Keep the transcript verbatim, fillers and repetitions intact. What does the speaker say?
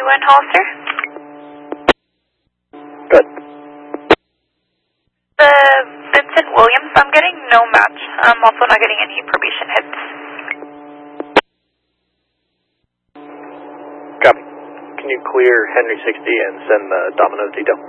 in Hollister. Good. The Vincent Williams, I'm getting no match. I'm also not getting any probation hits. Copy. Can you clear Henry sixty and send the Domino's detail?